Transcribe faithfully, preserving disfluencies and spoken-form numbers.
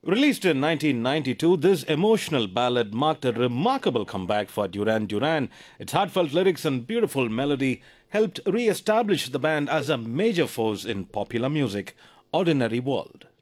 Released in nineteen ninety-two, this emotional ballad marked a remarkable comeback for Duran Duran. Its heartfelt lyrics and beautiful melody helped re establish the band as a major force in popular music. Ordinary World.